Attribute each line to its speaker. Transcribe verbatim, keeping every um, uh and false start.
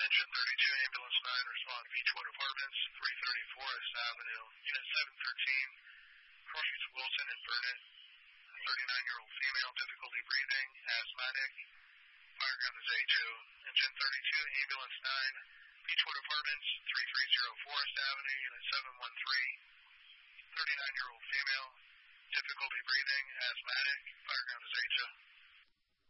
Speaker 1: Engine thirty-two, Ambulance nine, respond to Beechwood Apartments, three thirty Forest Avenue, Unit seven thirteen, Crossings Wilson and Burnett, thirty-nine-year-old female, difficulty breathing, asthmatic, fire ground is A two. Engine thirty-two, Ambulance nine, Beechwood Apartments, three thirty Forest Avenue, Unit seven one three, thirty-nine-year-old female, difficulty breathing, asthmatic, fire ground is A two.